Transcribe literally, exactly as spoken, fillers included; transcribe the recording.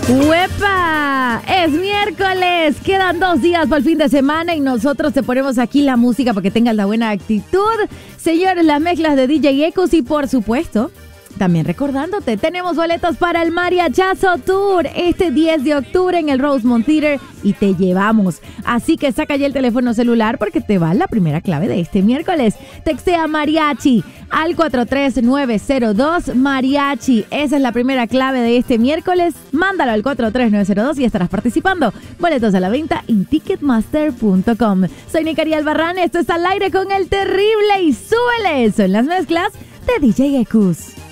¡Huepa! Es miércoles, quedan dos días para el fin de semana y nosotros te ponemos aquí la música para que tengas la buena actitud. Señores, las mezclas de D J Ecus y por supuesto, también recordándote, tenemos boletos para el Mariachazo Tour este diez de octubre en el Rosemont Theater y te llevamos. Así que saca ya el teléfono celular porque te va la primera clave de este miércoles. Textea mariachi al cuatro tres nueve cero dos mariachi. Esa es la primera clave de este miércoles. Mándalo al cuatro tres nueve cero dos y estarás participando. Boletos a la venta en ticketmaster punto com. Soy Nicari Albarrán, esto es Al Aire con el Terrible y súbele. Son las mezclas de D J Ecus.